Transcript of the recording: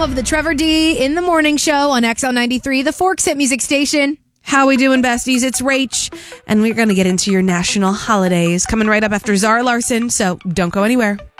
some of the Trevor D in the morning show on XL93, the Forks Hit Music Station. How we doing, besties? It's Rach, and we're going to get into your national holidays coming right up after Zara Larson, so don't go anywhere.